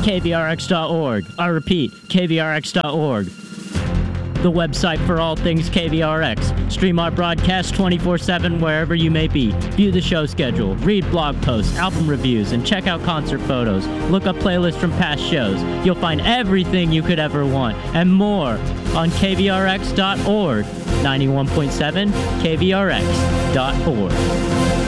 KVRX.org. I repeat, KVRX.org. The website for all things KVRX. Stream our broadcast 24/7 wherever you may be. View the show schedule, read blog posts, album reviews, and check out concert photos. Look up playlists from past shows. You'll find everything you could ever want and more on KVRX.org. 91.7 KVRX.org.